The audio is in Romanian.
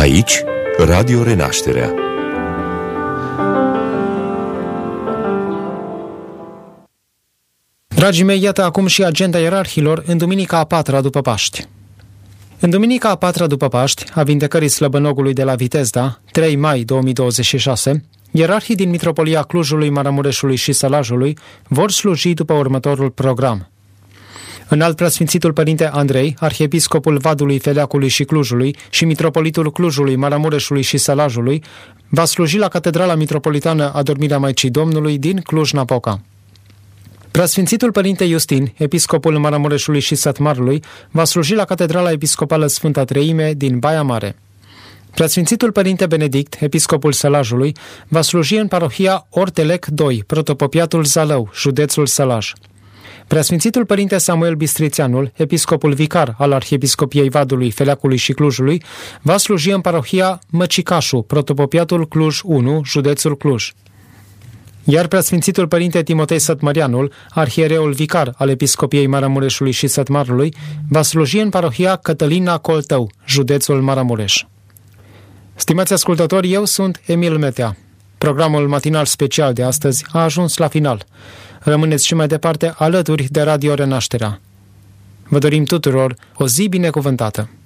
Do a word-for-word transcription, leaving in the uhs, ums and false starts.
Aici, Radio Renașterea. Dragii mei, iată acum și agenda ierarhilor în duminica a patra după Paști. În duminica a patra după Paști, a vindecării slăbănogului de la Vitezda, trei mai două mii douăzeci și șase, ierarhii din Mitropolia Clujului, Maramureșului și Sălajului vor sluji după următorul program. Înalt Preasfințitul Părinte Andrei, arhiepiscopul Vadului, Feleacului și Clujului și mitropolitul Clujului, Maramureșului și Sălajului, va sluji la Catedrala Mitropolitană Adormirea Maicii Domnului din Cluj-Napoca. Preasfințitul Părinte Iustin, episcopul Maramureșului și Sătmarului, va sluji la Catedrala Episcopală Sfânta Treime din Baia Mare. Preasfințitul Părinte Benedict, episcopul Sălajului, va sluji în parohia Ortelec doi, protopopiatul Zalău, județul Sălaj. Preasfințitul Părinte Samuel Bistrițeanul, episcopul vicar al Arhiepiscopiei Vadului, Feleacului și Clujului, va sluji în parohia Măcicașu, protopopiatul Cluj unu, județul Cluj. Iar Preasfințitul Părinte Timotei Sătmărianul, arhiereul vicar al Episcopiei Maramureșului și Sătmarului, va sluji în parohia Cătălina Coltău, județul Maramureș. Stimați ascultători, eu sunt Emil Metea. Programul matinal special de astăzi a ajuns la final. Rămâneți și mai departe alături de Radio Renașterea. Vă dorim tuturor o zi binecuvântată!